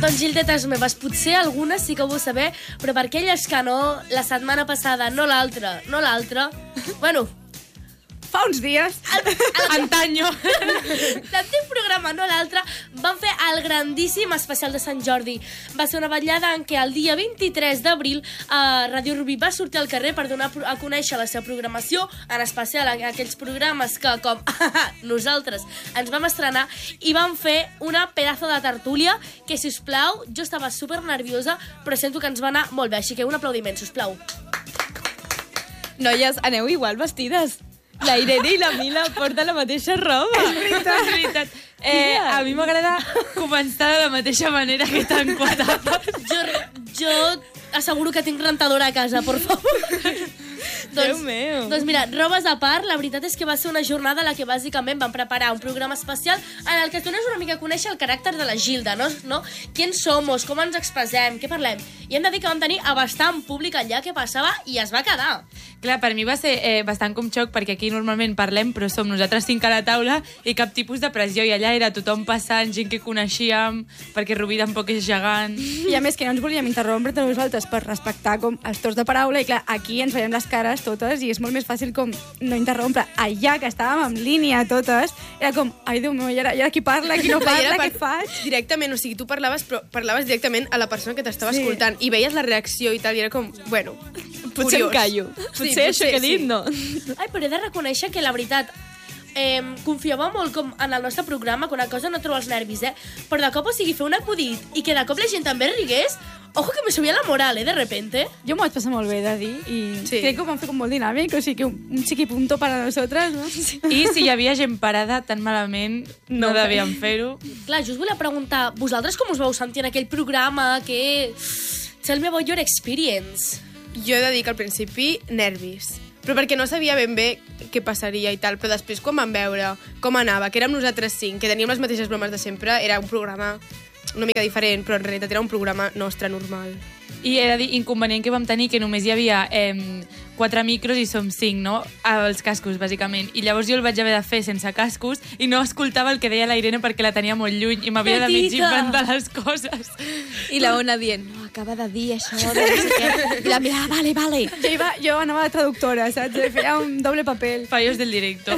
Doncs, Gildetes meves, potser algunes sí que ho vau saber, però per aquelles que no, la setmana passada, no l'altra, bueno, Fa uns dies. Antaño. l'antic programa, no l'altre, van fer el grandíssim especial de Sant Jordi. Va ser una vetllada en què el dia 23 d'abril Ràdio Rubí va sortir al carrer per donar a conèixer la seva programació, en especial aquells programes que, com nosaltres, ens vam estrenar, i van fer una pedazo de tertúlia que, si us plau, jo estava super nerviosa, però sento que ens va anar molt bé, així que un aplaudiment, si us plau. Noies, aneu igual vestides. La Irene i la Mila porten la mateixa roba. És veritat. A mi m'agrada començar de la mateixa manera que tan quadrada. Jo asseguro que tinc rentadora a casa, por favor. Déu meu. Doncs mira, robes a part, la veritat és que va ser una jornada en la que bàsicament van preparar un programa especial en el que es donés una mica a conèixer el caràcter de la Gilda, no? Qui somos, com ens expressem, què parlem. I hem de dir que vam tenir a bastant públic allà que passava i es va quedar. Clar, per mi va ser bastant com xoc, perquè aquí normalment parlem, però som nosaltres 5 a la taula i cap tipus de pressió, i allà era tothom passant, gent que coneixíem, perquè Rubí tampoc és gegant. I a més que no ens volíem interrompre entre nosaltres per respectar com els torns de paraula, i clar, aquí ens veiem les cares totes i és molt més fàcil com no interrompre. Allà, que estàvem en línia totes, era com, ai, Déu meu, i ara qui parla, qui no parla, què faig? Directament, o sigui, tu parlaves, però parlaves directament a la persona que t'estava escoltant i veies la reacció i tal, i era com, bueno, Potser em callo. Potser això que he dit, no. Ai, però he de reconèixer que la veritat confiava molt com en el nostre programa, que una cosa no treu els nervis, però de cop, o sigui, fer un acudit i que de cop la gent també rigués, ojo que me subia la moral, de repente. Jo m'ho vaig passar molt bé de dir i crec que ho vam fer com molt dinàmic, o sigui que un chiquipunto para nosaltres, no? I si hi havia gent parada tan malament, no devíem fer-ho. Clar, jo us volia preguntar, vosaltres com us vau sentir en aquell programa que... Tell me about your experience. Jo he de dir que al principi nervis, però perquè no sabia ben bé què passaria i tal, però després quan vam veure com anava, que érem nosaltres 5, que teníem les mateixes bromes de sempre, era un programa una mica diferent, però en realitat era un programa nostre normal. I he de dir, inconvenient que vam tenir, que només hi havia 4 micros i som 5, no? Els cascos, bàsicament. I llavors jo el vaig haver de fer sense cascos i no escoltava el que deia la Irene perquè la tenia molt lluny i m'havia de mig inventar les coses. I la Ona dient, no, acaba de dir això, de no sé què. I la Mila, vale. Jo anava de traductora, saps? Feia un doble paper. Fallos del directo.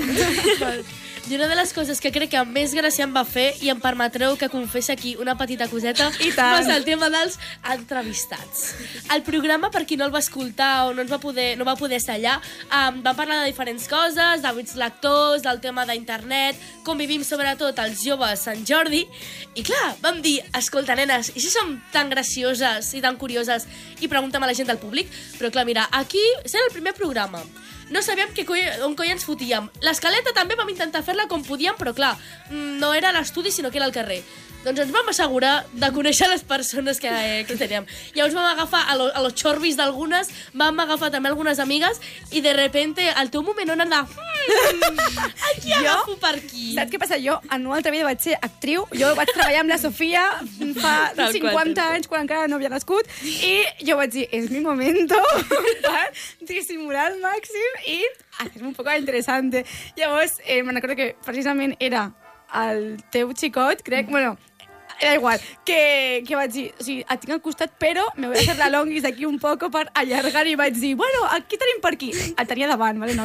I una de les coses que crec que més gràcia em va fer, i em permetreu que confessi aquí una petita coseta, va ser el tema dels entrevistats. El programa, per qui no el va escoltar o no va poder ser allà, vam parlar de diferents coses, d'hàbits lectors, del tema d'internet, com vivim sobretot els joves Sant Jordi, i clar, vam dir, escolta, nenes, i si som tan gracioses i tan curioses i preguntem a la gent del públic? Però clar, mira, aquí serà el primer programa. No sabíem on coi ens fotíem. L'escaleta també vam intentar fer-la com podíem, però clar, no era a l'estudi, sinó que era al carrer. Doncs ens vam assegurar de conèixer les persones que teníem. Llavors vam agafar a los chorbis d'algunes, vam agafar també algunes amigues, i de repente, al teu moment on anar aquí agafo per aquí. Saps què passa? Jo en una altra vida vaig ser actriu, jo vaig treballar amb la Sofia fa 50 anys, quan encara no havia nascut, i jo vaig dir, és mi momento per dissimular al màxim i és un poco interesante. Llavors, me'n recordo que precisament era el teu xicot, crec, bueno, era igual, que vaig dir, o sigui, et tinc al costat, però me voy a hacer la longuis d'aquí un poco per allargar, i vaig dir, bueno, aquí tenim per aquí. El tenia davant, vale, no?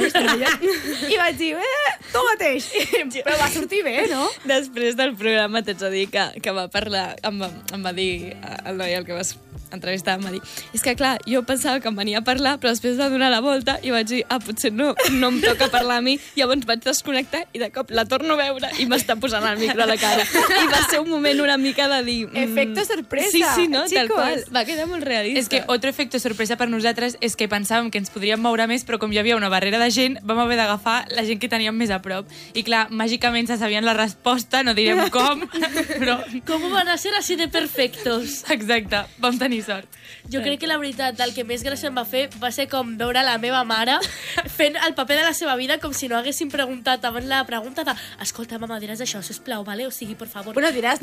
I vaig dir, tu mateix. Però va sortir bé, no? Després del programa t'haig de dir que va parlar, em va dir el noi el que vas entrevistar, em va dir, és que clar, jo pensava que em venia a parlar, però després va donar la volta i vaig dir, potser no em toca parlar a mi, llavors vaig desconnectar i de cop la torno a veure i m'està posant el micro a la cara. I va ser un moment una mica de dir... Efecto sorpresa. Sí, no? Chicos. Tal qual. Va quedar molt realista. És que otro efecto sorpresa per nosaltres és que pensàvem que ens podríem moure més, però com hi havia una barrera de gent, vam haver d'agafar la gent que teníem més a prop. I clar, màgicament se sabien la resposta, no direm com, però... Com van a ser així de perfectos? Exacte, vam tenir sort. Jo crec que la veritat, el que més gràcia em va fer va ser com veure la meva mare fent el paper de la seva vida com si no haguessin preguntat abans la pregunta de escolta, mama, diràs això, sisplau, vale? O sigui, per favor. Bueno, diràs, no vam dir la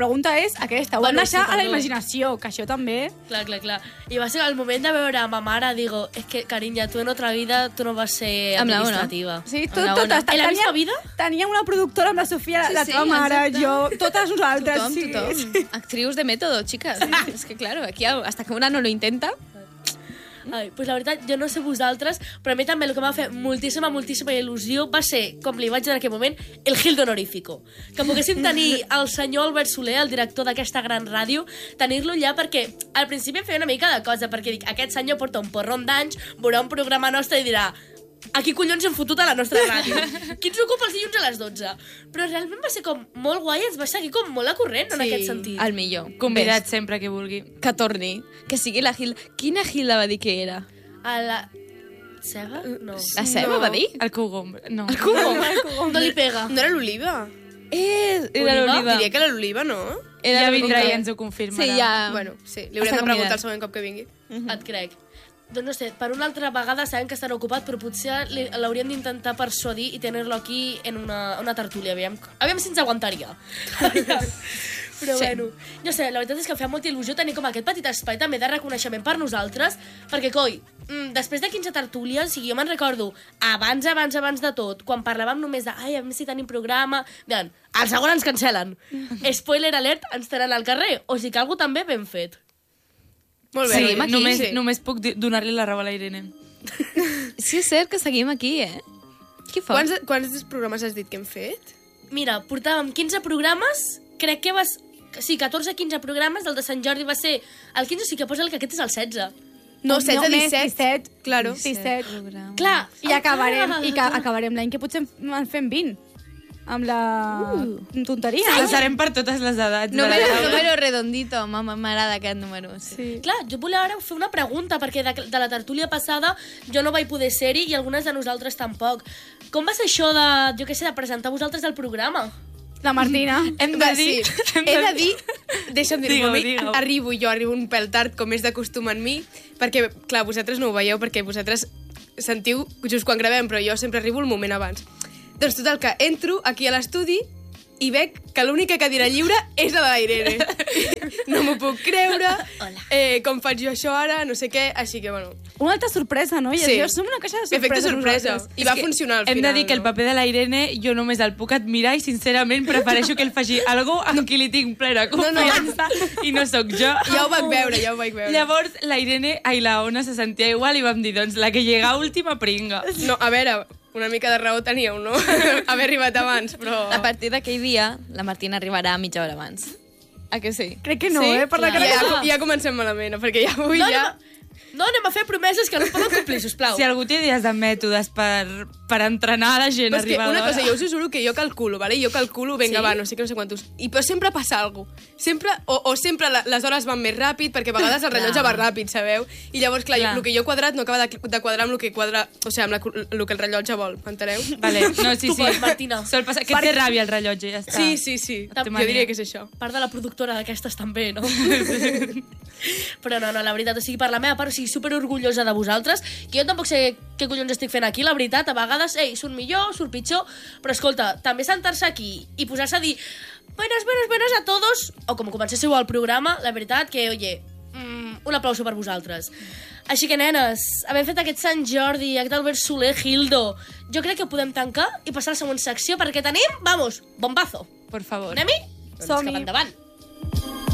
pregunta és aquesta. Ho Bueno, hem deixat sí, a la perdó. imaginació, que això també... Clar. I va ser el moment de veure a ma mare, digo, es que, cariño, tu en otra vida tu no vas ser Amb la Ona. administrativa. Sí, Enhorabona. totes. En la misma vida? Tenia una productora amb la Sofia, la teva mare, exacte. jo, totes nosaltres. Tothom. Actrius de método, chicas. És que, claro, aquí hasta que una no lo intenta... Ai, pues la veritat, jo no sé vosaltres, però a mi també el que m'ha fet moltíssima il·lusió va ser, com li vaig dir en aquell moment, el Gildo honorífico. Que poguéssim tenir el senyor Albert Soler, el director d'aquesta gran ràdio, tenir-lo allà perquè al principi em feia una mica de cosa, perquè dic, aquest senyor porta un porron d'anys, veurà un programa nostre i dirà a qui collons hem fotut a la nostra ràdio? Qui ens ocupa els dilluns a les 12? Però realment va ser com molt guai, ens va seguir com molt a corrent en aquest sentit. El millor. Convidat sempre que vulgui. Que torni. Que sigui la Hilda. Quina Hilda va dir que era? A la... Ceba? No. La Ceba va dir? El cogombre. No. El Cubo. No li pega. No era l'Oliva? Era Oliva? l'Oliva. Diria que era l'Oliva, no? Era Ja l'Oliva. vindrà i ens ho confirmarà. Sí, ja... Bueno, sí, li haurem Està de preguntar convidat. el següent cop que vingui. Et crec. Doncs no sé, per una altra vegada sabem que estarà ocupat, però potser l'hauríem d'intentar persuadir i tenir-lo aquí en una tertúlia. Aviam si ens aguantaria. Però sí. Bueno, no sé, la veritat és que em fa molta il·lusió tenir com aquest petit espai també de reconeixement per nosaltres, perquè, coi, després de 15 tertúlies, o sigui, jo me'n recordo, abans de tot, quan parlàvem només de, ai, a veure si tenim programa, diuen, al segon ens cancel·len. Spoiler alert, ens tenen al carrer. O sigui que algú també ben fet. Molt bé. Seguim aquí, Només puc donar-li la raó a la Irene. Sí, és cert que seguim aquí, eh? Qui fot? Quants programes has dit que hem fet? Mira, portàvem 15 programes, crec que sí, 14-15 programes, el de Sant Jordi va ser el 15, o sigui que posa que aquest és el 16. No, 16, més, 17. Claro. 17. Clar, I acabarem l'any que potser en fem 20. Amb la tonteria. Passarem per totes les edats. Número redondito. M'agrada aquest número. Sí. clar, jo volia ara fer una pregunta, perquè de la tertúlia passada jo no vaig poder ser-hi i algunes de nosaltres tampoc. Com va ser això de, jo què sé, de presentar vosaltres el programa? La Martina. Hem de dir... Sí. He de dir, deixa'm dir-ho a mi, Digue-ho. arribo un pèl tard, com és de costum en mi, perquè, clar, vosaltres no ho veieu, perquè vosaltres sentiu just quan gravem, però jo sempre arribo el moment abans. Doncs total, que entro aquí a l'estudi i veig que l'única cadira lliure és la de la Irene. No m'ho puc creure. Com faig jo això ara, no sé què, així que, bueno... Una altra sorpresa, no? I Sí. jo som una caixa de sorpresa. Efecte sorpresa. nosaltres. I va funcionar al Hem final. de dir que el paper de la Irene jo només el puc admirar i sincerament prefereixo que ell faci algo amb qui li tinc plena confiança i no sóc jo. Ja ho vaig veure. Llavors la Irene i la Ona se sentia igual i vam dir, doncs, la que llega última pringa. No, a veure, una mica de raó teníeu, no? Haver arribat abans, però... A partir d'aquell dia, la Martina arribarà mitja hora abans. A que sí? Crec que no, Sí? per la Clar. cara. Ja comencem malament, perquè ja avui ja... No, anem a fer promeses que no es poden complir, sisplau. Si algú té idees de mètodes per entrenar la gent Però a és que arribar a una l'hora... cosa, jo us juro que jo calculo, ¿vale? Jo calculo, vinga, Sí? va, no sé què, no sé quantos. Però sempre passa alguna cosa. Sempre, o sempre les hores van més ràpid, perquè a vegades el rellotge va ràpid, sabeu? I llavors, clar, Clar. el que jo he quadrat no acaba de quadrar amb el que quadra... O sigui, amb el que el rellotge vol, m'enteneu? Vale, no, sí, Tu sí. pots, Martina. Sol passar, que et té ràbia el rellotge, ja està. Sí. Té Jo mania. diria que és això. Part de la productora d'aquestes també, no? Però no, la veritat, o sigui, per la meva part, o sigui, super orgullosa de vosaltres, que jo tampoc sé què collons estic fent aquí, la veritat, a vegades, surt millor, surt pitjor, però escolta, també sentar-se aquí i posar-se a dir buenas a todos, o com comencéssiu el programa, la veritat que, oye, un aplauso per vosaltres. Així que, nenes, havent fet aquest Sant Jordi, aquest Albert Soler, Gildo, jo crec que podem tancar i passar a la següent secció, perquè tenim, vamos, bombazo. Por favor. Anem-hi? Doncs Som-hi. cap endavant.